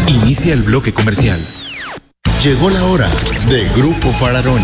Inicia el bloque comercial. Llegó la hora de Grupo Fararoni.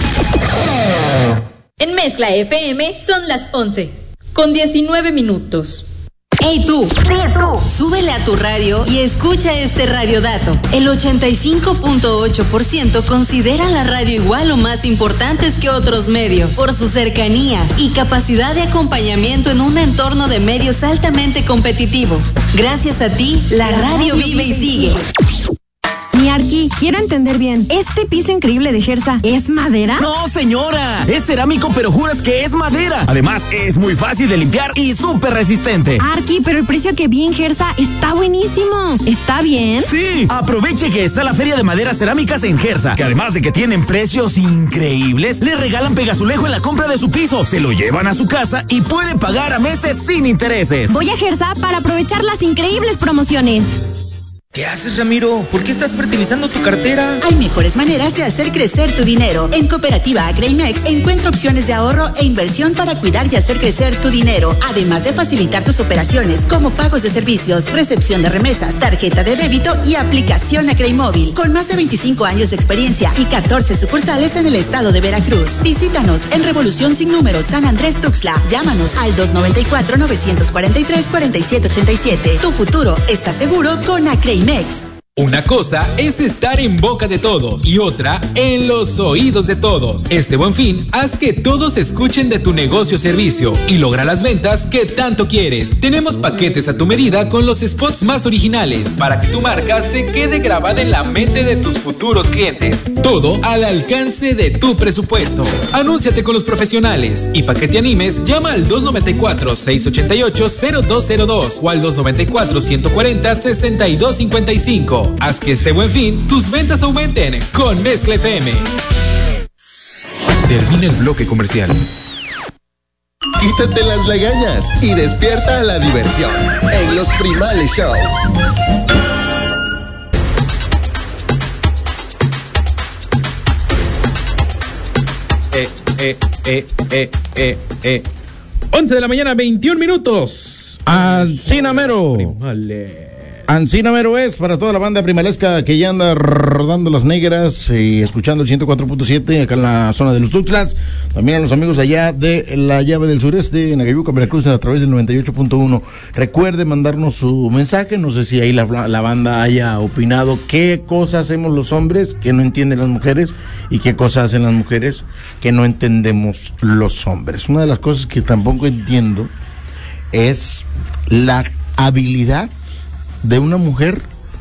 En Mezcla FM son las 11, con 19 minutos. ¡Hey tú! Sí, tú. Súbele a tu radio y escucha este radiodato. El 85.8% considera la radio igual o más importantes que otros medios por su cercanía y capacidad de acompañamiento en un entorno de medios altamente competitivos. Gracias a ti, la radio vive y sigue. Mi Arqui, quiero entender bien. ¿Este piso increíble de Gersa es madera? No, señora. Es cerámico, pero juras que es madera. Además, es muy fácil de limpiar y súper resistente. Arqui, pero el precio que vi en Gersa está buenísimo. ¿Está bien? Sí. Aproveche que está la Feria de Maderas Cerámicas en Gersa, que además de que tienen precios increíbles, le regalan pegazulejo en la compra de su piso. Se lo llevan a su casa y puede pagar a meses sin intereses. Voy a Gersa para aprovechar las increíbles promociones. ¿Qué haces, Ramiro? ¿Por qué estás fertilizando tu cartera? Hay mejores maneras de hacer crecer tu dinero. En Cooperativa Agreymex encuentra opciones de ahorro e inversión para cuidar y hacer crecer tu dinero, además de facilitar tus operaciones como pagos de servicios, recepción de remesas, tarjeta de débito y aplicación Agrey-Móvil. Con más de 25 años de experiencia y 14 sucursales en el estado de Veracruz. Visítanos en Revolución Sin Número, San Andrés Tuxtla. Llámanos al 294-943-4787. Tu futuro está seguro con Agreymex. Una cosa es estar en boca de todos y otra en los oídos de todos. Este Buen Fin, haz que todos escuchen de tu negocio o servicio y logra las ventas que tanto quieres. Tenemos paquetes a tu medida con los spots más originales para que tu marca se quede grabada en la mente de tus futuros clientes. Todo al alcance de tu presupuesto. Anúnciate con los profesionales y para que te animes, llama al 294-688-0202 o al 294-140-6255. Haz que este Buen Fin tus ventas aumenten con Mezcla FM. Termina el bloque comercial. Quítate las lagañas y despierta a la diversión en Los Primales Show. eh. 11 de la mañana, 21 minutos. Ancinamero. Ancinamero es para toda la banda primalesca que ya anda rodando las negras y escuchando el 104.7 acá en la zona de los Tuxtlas. También a los amigos allá de la llave del sureste, en Acayuca, Veracruz, a través del 98.1. Recuerde mandarnos su mensaje. No sé si ahí la banda haya opinado qué cosas hacemos los hombres que no entienden las mujeres y qué cosas hacen las mujeres que no entendemos los hombres. Una de las cosas que tampoco entiendo es la habilidad de una mujer.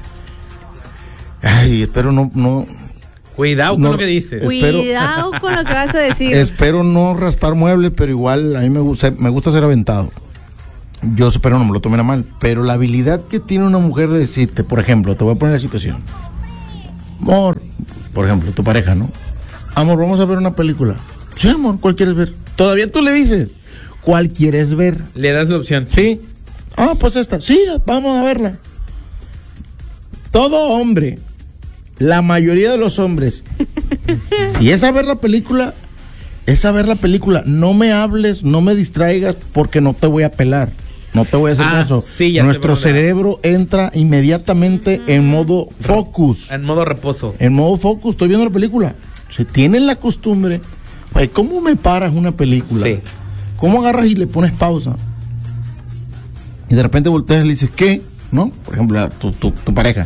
Ay, espero no. Cuidado con lo que dices. Cuidado con lo que vas a decir. Espero no raspar muebles, pero igual a mí me gusta ser aventado. Yo espero no me lo tomen a mal, pero la habilidad que tiene una mujer de decirte, por ejemplo, te voy a poner la situación. Amor, por ejemplo, tu pareja, ¿no? Amor, vamos a ver una película. Sí, amor, ¿cuál quieres ver? Todavía tú le dices, ¿cuál quieres ver? Le das la opción. Sí. Ah, pues esta. Sí, vamos a verla. Todo hombre, la mayoría de los hombres, si es a ver la película, es a ver la película. No me hables, no me distraigas, porque no te voy a pelar. No te voy a hacer caso. Sí, nuestro cerebro entra inmediatamente en modo focus. En modo reposo. En modo focus, estoy viendo la película. Si tienen la costumbre, oye, ¿cómo me paras una película? Sí. ¿Cómo agarras y le pones pausa? Y de repente volteas y le dices, ¿qué? ¿No? Por ejemplo, tu pareja.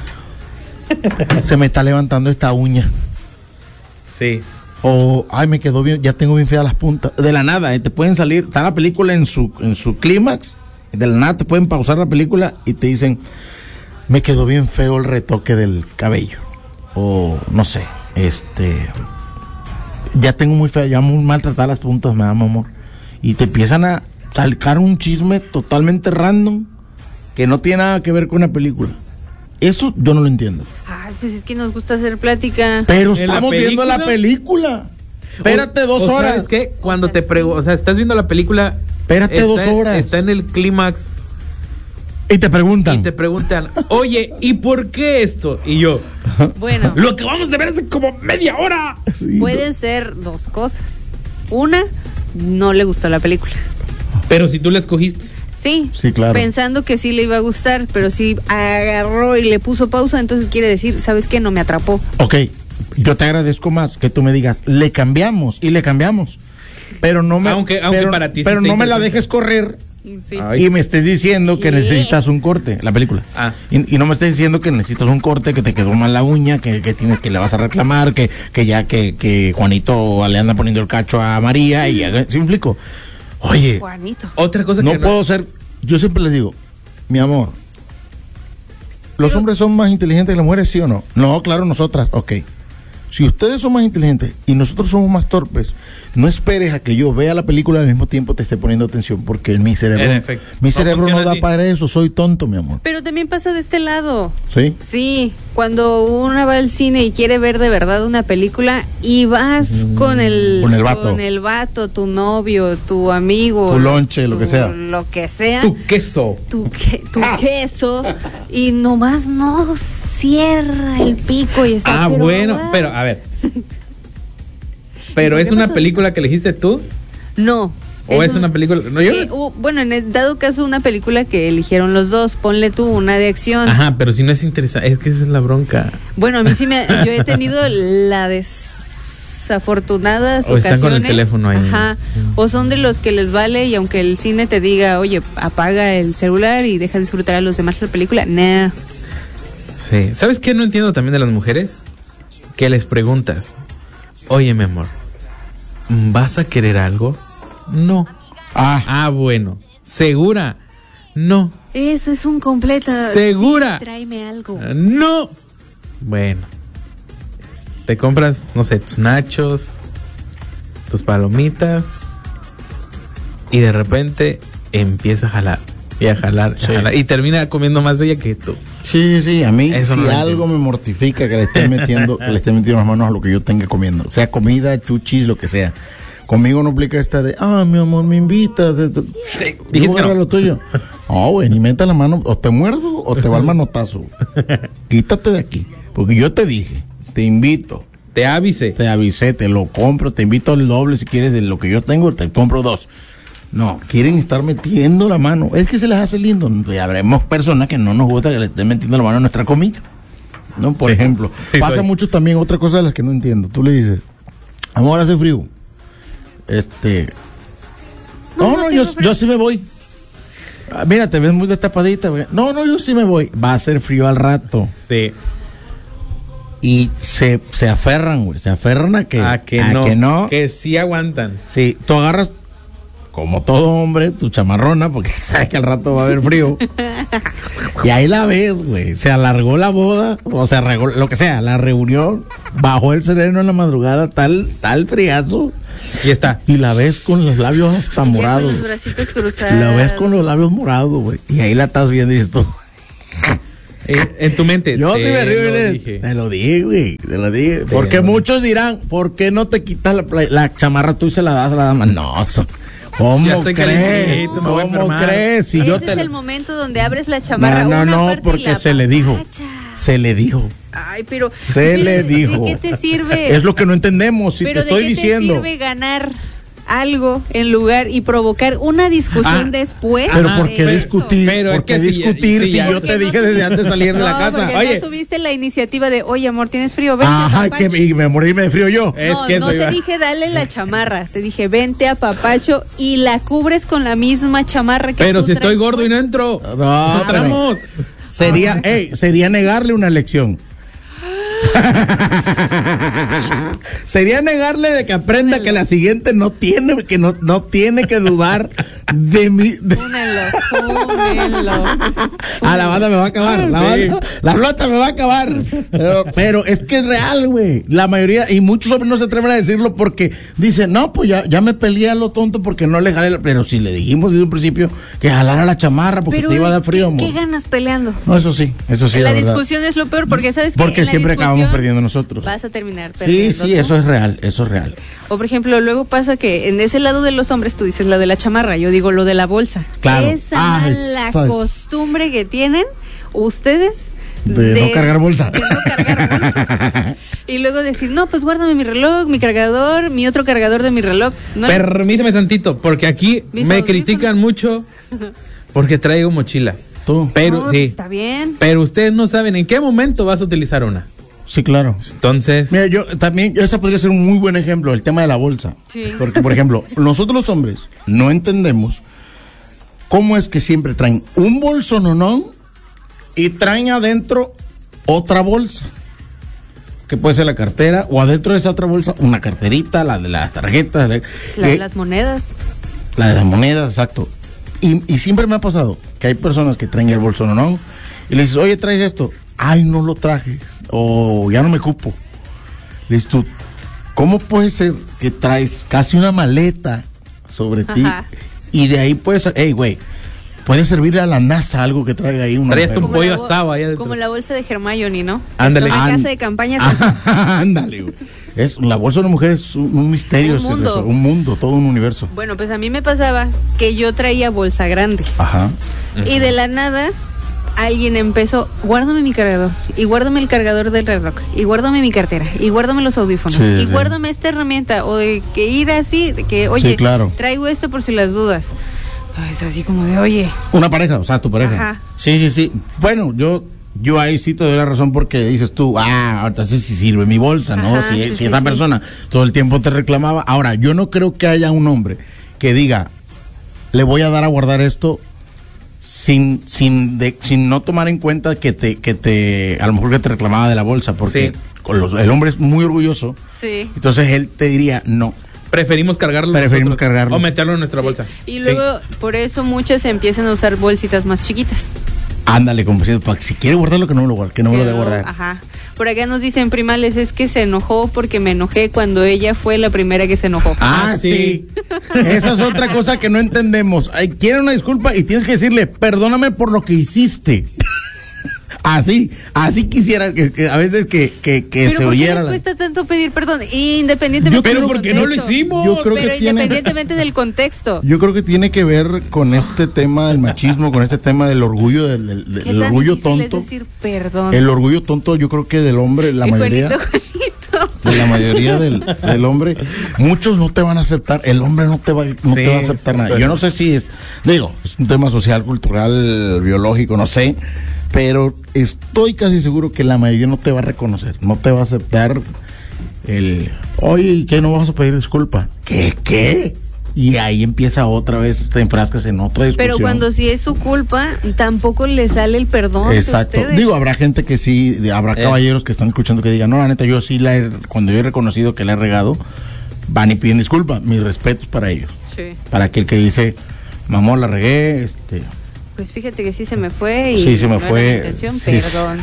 Se me está levantando esta uña. Sí. O, ay, me quedó bien, ya tengo bien feas las puntas. De la nada, te pueden salir, está la película en su clímax, de la nada te pueden pausar la película y te dicen, me quedó bien feo el retoque del cabello. O, no sé, ya tengo muy fea, ya muy maltratadas las puntas, me da amor. Y te empiezan a sacar un chisme totalmente random que no tiene nada que ver con una película. Eso yo no lo entiendo. Ay, pues es que nos gusta hacer plática. Pero estamos viendo la película. Espérate 2 horas. ¿Sabes qué? Cuando te pregunto, o sea, estás viendo la película. Espérate 2 horas. Está en el clímax. Y te preguntan, oye, ¿y por qué esto? Y yo, bueno, lo acabamos de ver hace como media hora. Sí, pueden ser 2 cosas. Una, no le gustó la película. Pero si tú la escogiste. Sí, claro. Pensando que sí le iba a gustar, pero si agarró y le puso pausa, entonces quiere decir, ¿sabes qué? No me atrapó. Ok, yo te agradezco más que tú me digas, le cambiamos, pero no me, aunque para ti pero no me la dejes correr. Sí. Y me estés diciendo que necesitas un corte, la película. Y no me estés diciendo que necesitas un corte, que te quedó mal la uña, que tienes, que le vas a reclamar, que Juanito le anda poniendo el cacho a María. ¿Sí me explico? Oye, Juanito. Otra cosa no que puedo ser. Yo siempre les digo, mi amor, ¿los hombres son más inteligentes que las mujeres, sí o no? No, claro, nosotras, ok. Si ustedes son más inteligentes y nosotros somos más torpes, no esperes a que yo vea la película al mismo tiempo te esté poniendo atención, porque mi cerebro no da para eso, soy tonto, mi amor. Pero también pasa de este lado. ¿Sí? Sí, cuando uno va al cine y quiere ver de verdad una película y vas con el vato, tu novio, tu amigo, tu lonche, lo que sea. Tu queso. Tu queso y nomás no cierra el pico y está pero a ver. ¿Pero es una película que elegiste tú? No. ¿O es una película? No, bueno, en el dado caso, una película que eligieron los dos. Ponle tú una de acción. Ajá, pero si no es interesante, es que esa es la bronca. Bueno, a mí sí yo he tenido la desafortunadas o ocasiones. Están con el teléfono ahí. Ajá. O son de los que les vale y aunque el cine te diga, oye, apaga el celular y deja disfrutar a los demás la película. Nah. Sí. ¿Sabes qué no entiendo también de las mujeres? Que les preguntas, oye, mi amor, ¿vas a querer algo? No. Bueno. ¿Segura? No. Eso es un completo. ¿Segura? Sí, tráeme algo. No. Bueno. Te compras, no sé, tus nachos, tus palomitas y de repente empieza a jalar. Y a jalar, sí. Y termina comiendo más de ella que tú. Sí, a mí eso si no algo me mortifica que le esté metiendo las manos a lo que yo tenga comiendo, o sea, comida, chuchis, lo que sea. Conmigo no aplica esta de, mi amor, me invitas. Dijiste que no. Lo tuyo. No, güey, ni meta la mano, o te muerdo o te va el manotazo. Quítate de aquí, porque yo te dije, te invito. Te avisé, te lo compro, te invito al doble si quieres de lo que yo tengo, te compro 2. No, quieren estar metiendo la mano. Es que se les hace lindo. Habremos personas que no nos gusta que le estén metiendo la mano a nuestra comida, ¿no? Por ejemplo, pasa mucho también otra cosa de las que no entiendo. Tú le dices, amor, hace frío. Yo sí me voy. Mira, te ves muy destapadita. No, yo sí me voy. Va a hacer frío al rato. Sí. Y se aferran, güey. Se aferran a que no. Que sí aguantan. Sí, tú agarras, como todo hombre, tu chamarrona, porque sabes que al rato va a haber frío. Y ahí la ves, güey. Se alargó la boda, o se arregló, lo que sea, la reunión, bajó el sereno en la madrugada, tal friazo. Y está. Y la ves con los labios hasta morados. Con los bracitos cruzados. La ves con los labios morados, güey. Y ahí la estás viendo y esto. En tu mente. Yo sí me río te lo dije, güey. Porque muchos dirán, ¿por qué no te quitas la chamarra tú y se la das a la dama? No, ¿cómo crees? ¿Cómo crees? Si ese es el momento donde abres la chamarra. No, porque se le dijo. Ay, pero se le dijo. ¿De qué te sirve? Es lo que no entendemos. Si te estoy diciendo. ¿De qué te sirve ganar algo en lugar y provocar una discusión después? Pero ¿por qué discutir? ¿Por qué discutir si yo te dije desde antes de salir de la casa? Oye, no tuviste la iniciativa de, oye, amor, ¿tienes frío? Vente, y me morirme de frío yo. No te dije dale la chamarra, te dije vente a papacho y la cubres con la misma chamarra que pero si estoy gordo y no entro. No entramos. Sería negarle una lección. Sería negarle de que aprenda que la siguiente no tiene que dudar de mí. Pónelo. La banda me va a acabar. La flota me va a acabar. Pero es que es real, güey. La mayoría, y muchos hombres no se atreven a decirlo porque dicen, no, pues ya me peleé a lo tonto porque no le jalé. Pero si le dijimos desde un principio que jalara la chamarra porque te iba a dar frío, amor. ¿Qué ganas peleando? No, eso sí. La discusión es lo peor porque sabes que porque siempre acabamos perdiendo nosotros. Vas a terminar perdiendo. Sí, eso es real. O por ejemplo, luego pasa que en ese lado de los hombres tú dices lo de la chamarra, yo digo lo de la bolsa. Claro. Esa costumbre que tienen ustedes de no cargar bolsa. Y luego decir, no, pues guárdame mi reloj, mi cargador, mi otro cargador de mi reloj. No. Permíteme tantito, porque aquí me critican mucho Porque traigo mochila. ¿Tú? Pero no, sí. Está bien. Pero ustedes no saben en qué momento vas a utilizar una. Sí, claro. Entonces. Mira, yo también, esa podría ser un muy buen ejemplo, el tema de la bolsa. Sí. Porque, por ejemplo, nosotros los hombres no entendemos cómo es que siempre traen un bolsononón y traen adentro otra bolsa. Que puede ser la cartera, o adentro de esa otra bolsa, una carterita, la de las tarjetas. La de las monedas. La de las monedas, exacto. Y siempre me ha pasado que hay personas que traen el bolsononón y le dices, oye, ¿traes esto? Ay, no lo trajes, o ya no me cupo. Le dices tú, ¿cómo puede ser que traes casi una maleta sobre ti? Y de ahí puedes, hey, güey, puede servirle a la NASA algo que traiga ahí una. Traes un pollo asado ahí adentro. Como la bolsa de Hermione, ¿no? Ándale. Una casa de campaña. Ándale, güey. La bolsa de una mujer es un misterio, un mundo, todo un universo. Bueno, pues a mí me pasaba que yo traía bolsa grande. Ajá. Y de la nada alguien empezó, guárdame mi cargador, y guárdame el cargador del reloj, y guárdame mi cartera, y guárdame los audífonos, y guárdame esta herramienta, o de que ir así, de que, oye, claro, traigo esto por si las dudas. Es así como de, oye. Una pareja, o sea, tu pareja. Ajá. Sí. Bueno, yo ahí sí te doy la razón porque dices tú, ahorita sí sirve mi bolsa, ¿no? Ajá, si esta persona todo el tiempo te reclamaba. Ahora, yo no creo que haya un hombre que diga, le voy a dar a guardar esto sin no tomar en cuenta que a lo mejor que te reclamaba de la bolsa, porque el hombre es muy orgulloso. Sí. Entonces él te diría, no. Preferimos cargarlo. O meterlo en nuestra bolsa. Y luego, por eso muchas empiezan a usar bolsitas más chiquitas. Ándale, como si quiere guardarlo, que no me lo guarde, que no me lo debe guardar. Ajá. Por acá nos dicen primales, es que se enojó porque me enojé cuando ella fue la primera que se enojó. Sí. Esa es otra cosa que no entendemos. Quiere una disculpa y tienes que decirle, perdóname por lo que hiciste. Así quisiera que a veces que se oyera. ¿Pero por qué les cuesta tanto pedir perdón? Independientemente del contexto. No lo hicimos. Independientemente del contexto. Yo creo que tiene que ver con este tema del machismo, con este tema del orgullo, del orgullo tonto. Es decir perdón. El orgullo tonto, yo creo que del hombre, la mayoría. De la mayoría del hombre, muchos no te van a aceptar, el hombre no te va a aceptar nada. Yo no sé si es un tema social, cultural, biológico, no sé. Pero estoy casi seguro que la mayoría no te va a reconocer, no te va a aceptar oye, ¿qué no vas a pedir disculpa? ¿Qué? Y ahí empieza otra vez, te enfrascas en otra discusión. Pero cuando sí es su culpa, tampoco le sale el perdón. Exacto. Habrá gente que sí, habrá caballeros que están escuchando que digan, no, la neta, yo sí cuando yo he reconocido que la he regado, van y piden disculpa. Mis respetos para ellos. Sí. Para aquel que dice, mamón, la regué, Pues fíjate que sí se me fue y sí, se me fue. Era mi intención, perdón.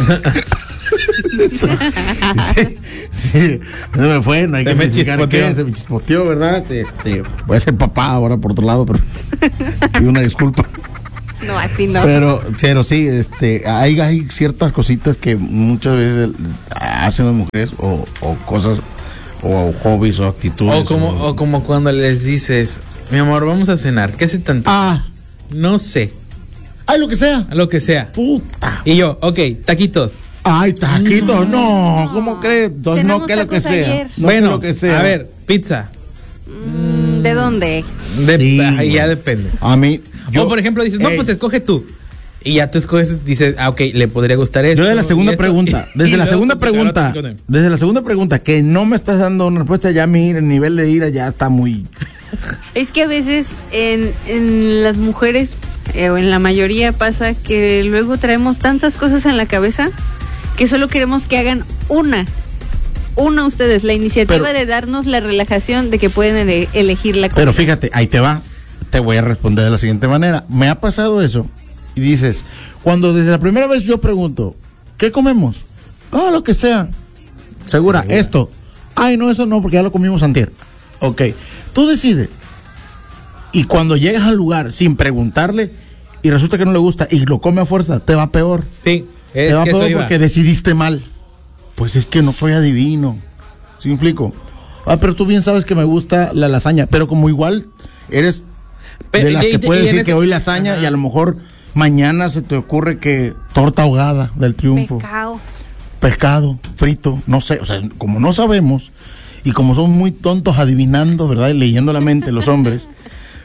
Sí, se me fue, no hay que explicar qué, se me chispoteó, ¿verdad? Voy a ser papá ahora por otro lado, pero pido una disculpa. No, así no. Pero sí, hay ciertas cositas que muchas veces hacen las mujeres o cosas o hobbies o actitudes. O como cuando les dices, mi amor, vamos a cenar, ¿qué hace tanto? No sé. Ay, lo que sea. Lo que sea. Puta. Y yo, taquitos. Ay, taquitos, no. ¿Cómo crees? Entonces, no, que lo que sea. No, bueno, lo que sea. A ver, pizza. ¿De dónde? Ya depende. A mí. O por ejemplo, dices, no, pues escoge tú. Y ya tú escoges, dices, le podría gustar esto. Yo de la segunda pregunta, desde la segunda pregunta, que no me estás dando una respuesta, ya el nivel de ira ya está muy. Es que a veces en las mujeres, o en la mayoría pasa que luego traemos tantas cosas en la cabeza que solo queremos que hagan una ustedes, la iniciativa de darnos la relajación de que pueden elegir la comida. Pero fíjate, ahí te voy a responder de la siguiente manera. Me ha pasado eso y dices, cuando desde la primera vez yo pregunto, ¿qué comemos? Lo que sea. ¿Segura? Esto. Ay, no, eso no, porque ya lo comimos antier. Ok, tú decides. Y cuando llegas al lugar sin preguntarle y resulta que no le gusta y lo come a fuerza, te va peor. Sí, te va peor porque decidiste mal. Pues es que no soy adivino. ¿Sí me explico? Pero tú bien sabes que me gusta la lasaña, pero como igual eres de las que puedes decir que hoy lasaña y a lo mejor mañana se te ocurre que torta ahogada del Triunfo. Pescado frito, no sé, o sea, como no sabemos y como son muy tontos adivinando, ¿verdad? Y leyendo la mente los hombres,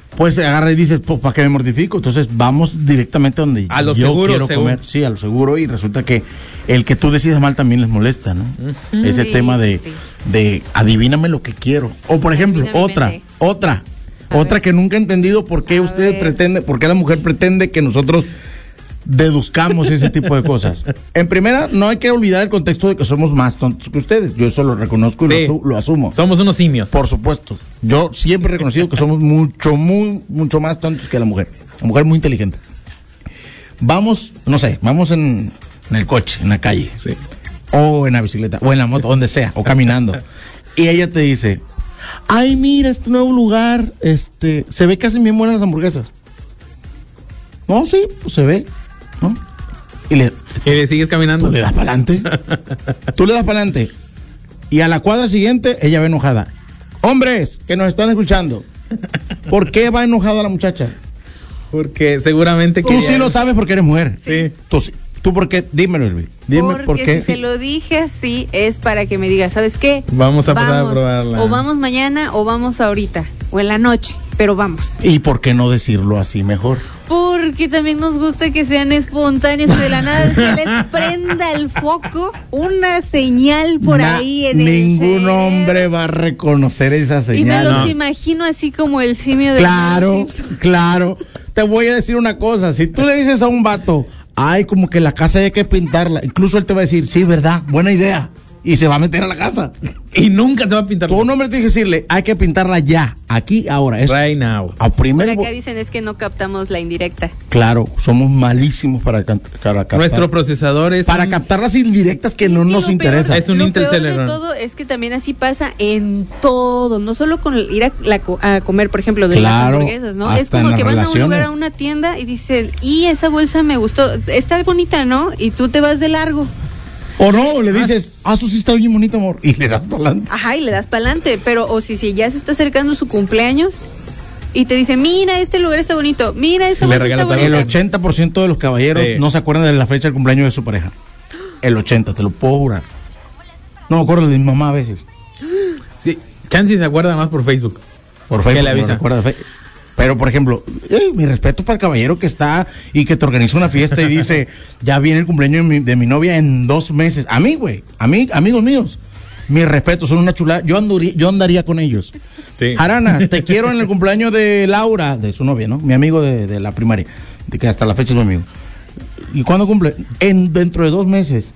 pues agarra y dices, pues, ¿para qué me mortifico? Entonces vamos directamente a donde a lo yo seguro, quiero comer. Sí, a lo seguro, y resulta que el que tú decidas mal también les molesta, ¿no? Ese tema de adivíname lo que quiero. O por ejemplo, otra que nunca he entendido por qué por qué la mujer pretende que nosotros deduzcamos ese tipo de cosas. En primera, no hay que olvidar el contexto de que somos más tontos que ustedes. Yo eso lo reconozco y lo asumo. Somos unos simios. Por supuesto. Yo siempre he reconocido que somos mucho más tontos que la mujer. La mujer muy inteligente. Vamos en el coche, en la calle. Sí. O en la bicicleta, o en la moto, donde sea, o caminando. Y ella te dice, ay, mira, este nuevo lugar, se ve que hacen bien buenas las hamburguesas. No, sí, pues se ve, ¿no? Y le sigues caminando. Tú le das para adelante. Y a la cuadra siguiente, ella va enojada. Hombres que nos están escuchando, ¿por qué va enojada la muchacha? Porque seguramente tú sí lo sabes porque eres mujer. Sí. ¿Tú por qué? Dímelo, Elvi. Dime por qué. Si se lo dije así, es para que me diga, ¿sabes qué? Vamos a probarla. O vamos mañana o vamos ahorita. O en la noche, pero vamos. ¿Y por qué no decirlo así mejor? Porque también nos gusta que sean espontáneos, de la nada se les prenda el foco, una señal por ahí en ningún hombre va a reconocer esa señal. Y me los imagino así como el simio de Claro. Te voy a decir una cosa, si tú le dices a un vato, ay, como que la casa hay que pintarla, incluso él te va a decir, sí, verdad, buena idea, y se va a meter a la casa. Y nunca se va a pintar. Tú un hombre tiene que decirle, hay que pintarla ya, aquí, ahora. Right now. Por acá dicen es que no captamos la indirecta. Claro, somos malísimos para captar. Nuestro procesador es para captar las indirectas que no nos interesan. Es un Intel Celeron. Lo peor de todo es que también así pasa en todo, no solo con ir a comer, por ejemplo, de las hamburguesas, ¿no? Es como que van a un lugar, a una tienda y dicen, y esa bolsa me gustó, está bonita, ¿no? Y tú te vas de largo. O no, le dices, eso sí está bien bonito, amor, y le das para adelante. Ajá, y le das para adelante, pero o si ya se está acercando su cumpleaños y te dice, mira, este lugar está bonito, mira, esa bolsa está bonita. El 80% de los caballeros no se acuerdan de la fecha del cumpleaños de su pareja. El 80%, te lo puedo jurar. No me acuerdo de mi mamá a veces. Sí, Chansey se acuerda más por Facebook. Por Facebook, que le avisa. Pero, por ejemplo, mi respeto para el caballero que está y que te organiza una fiesta y dice, ya viene el cumpleaños de mi novia en 2 meses. A mí, güey, amigos míos, mi respeto, son una chulada. Yo andaría con ellos. Sí. Arana, te quiero en el cumpleaños de Laura, de su novia, ¿no? Mi amigo de la primaria, de que hasta la fecha es mi amigo. ¿Y cuándo cumple? Dentro de 2 meses.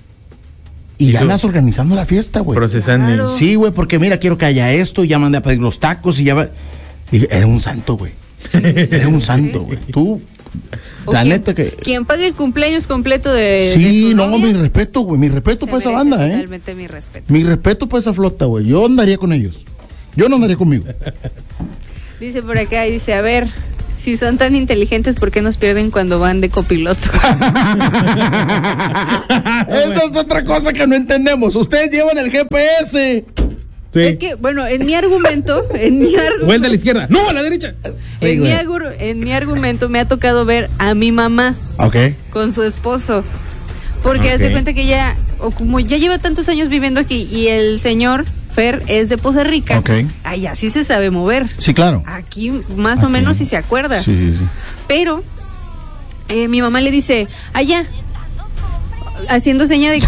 Y ya andas organizando la fiesta, güey. Procesando. Claro. Sí, güey, porque mira, quiero que haya esto, ya mandé a pedir los tacos y ya va. Dije, eres un santo, güey. Eres un santo, güey. Tú, la neta que... Quien pague el cumpleaños completo de Sí, no, mi respeto, güey. Mi respeto para esa banda, totalmente mi respeto. Mi respeto para esa flota, güey. Yo andaría con ellos. Yo no andaría conmigo. Dice por acá, dice, a ver, si son tan inteligentes, ¿por qué nos pierden cuando van de copiloto? Esa es otra cosa que no entendemos. Ustedes llevan el GPS. Sí. Es que, bueno, en mi argumento... Vuelta a la izquierda. ¡No, a la derecha! Sí, en mi argumento me ha tocado ver a mi mamá con su esposo. Porque hace cuenta que ella, o como ya lleva tantos años viviendo aquí, y el señor Fer es de Poza Rica. Allá sí se sabe mover. Sí, claro. Aquí más o menos sí se acuerda. Sí. Pero mi mamá le dice, allá, haciendo seña de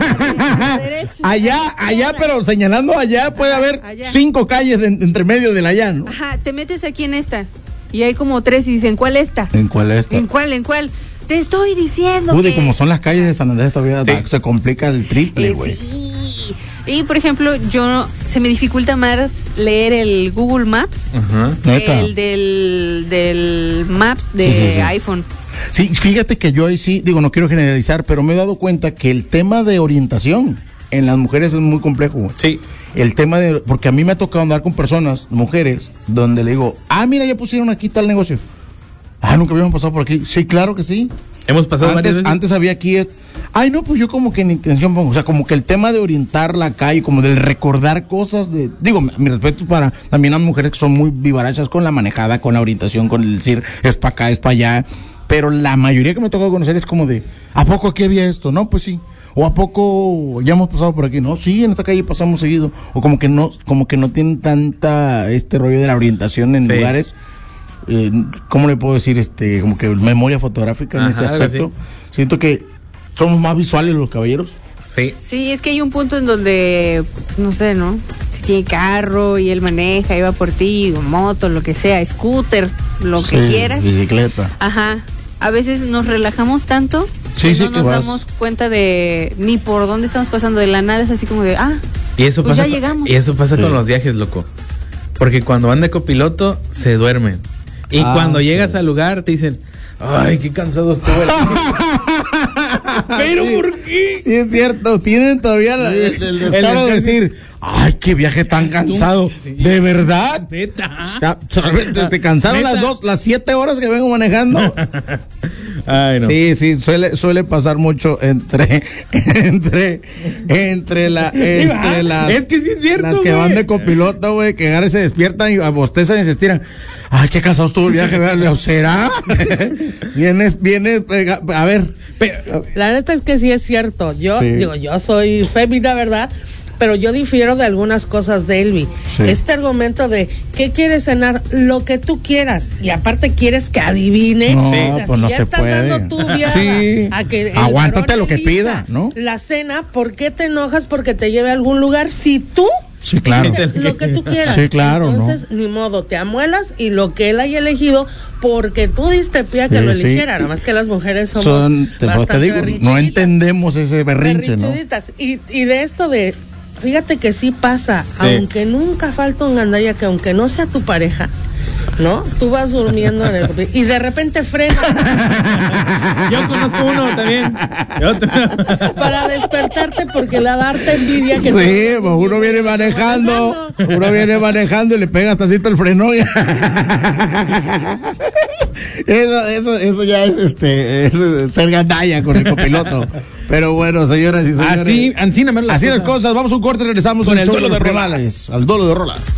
allá, pero señalando allá puede haber 5 calles entre medio del allá, ¿no? Ajá, te metes aquí en esta y hay como 3 y dicen, ¿cuál esta? ¿En cuál esta? ¿En cuál? Te estoy diciendo que... como son las calles de San Andrés todavía se complica el triple, güey. Sí. Y por ejemplo, se me dificulta más leer el Google Maps que el del Maps de iPhone. Sí, fíjate que yo ahí sí, no quiero generalizar, pero me he dado cuenta que el tema de orientación en las mujeres es muy complejo, güey. Sí. El tema porque a mí me ha tocado andar con personas, mujeres, donde le digo, mira, ya pusieron aquí tal negocio. Nunca habíamos pasado por aquí. Sí, claro que sí. Hemos pasado varias veces. Antes había aquí, no, pues yo como que ni intención pongo. O sea, como que el tema de orientar la calle, como del recordar cosas mi respeto para también las mujeres que son muy vivarachas con la manejada, con la orientación, con el decir, es para acá, es para allá. Pero la mayoría que me tocó conocer es como de, ¿a poco aquí había esto? No, pues sí. O ¿a poco ya hemos pasado por aquí? No, sí, en esta calle pasamos seguido. O como que no tienen tanta rollo de la orientación en lugares. ¿cómo le puedo decir? Como que memoria fotográfica en ese aspecto. Siento que somos más visuales los caballeros. Sí, es que hay un punto en donde, pues, no sé, ¿no? Si tiene carro y él maneja, iba por ti, o moto, lo que sea, scooter, lo que quieras. Bicicleta. Ajá. A veces nos relajamos tanto que no nos damos cuenta de ni por dónde estamos pasando. De la nada es así como de, y eso pues pasa, ya llegamos. Y eso pasa con los viajes, loco. Porque cuando van de copiloto, se duermen. Y cuando llegas al lugar, te dicen, ay, qué cansado estuve. ¿Pero por qué? Sí, es cierto. Tienen todavía el descaro de decir, ay, qué viaje tan cansado. ¿De verdad? ¿Neta? ¿Te cansaron las 7 horas que vengo manejando? Ay, no. Sí, suele pasar mucho entre las es que sí es cierto, las que van de copiloto, güey, que agarran, se despiertan y bostezan y se estiran. Ay, qué cansado estuvo el viaje, ¿será? Vienes, a ver. La neta es que sí es cierto. Yo soy fémina, ¿verdad? Pero yo difiero de algunas cosas de Elvi. Sí. Este argumento de ¿qué quieres cenar? Lo que tú quieras. Y aparte quieres que adivine. No, o sea, pues si no se puede. Dando tu viaje a que aguántate lo que pida, ¿no? La cena, ¿por qué te enojas porque te lleve a algún lugar si tú Sí, claro. Lo que tú quieras. Sí, claro. Entonces, ni modo, te amuelas y lo que él haya elegido, porque tú diste pie a que lo eligiera. Nada más que las mujeres somos te digo, no entendemos ese berrinche, ¿no? Y de esto de, fíjate que sí pasa, aunque nunca falta un gandalla que aunque no sea tu pareja, ¿no? Tú vas durmiendo y de repente frena. Yo conozco uno también. Para despertarte porque le da darte envidia que pues uno viene manejando y le pega tantito el freno. Eso ya es ser gandalla con el copiloto. Pero bueno, señoras y señores, así las cosas. Vamos a un corte y regresamos con el Dolo de Primales, al Dolo de Rola.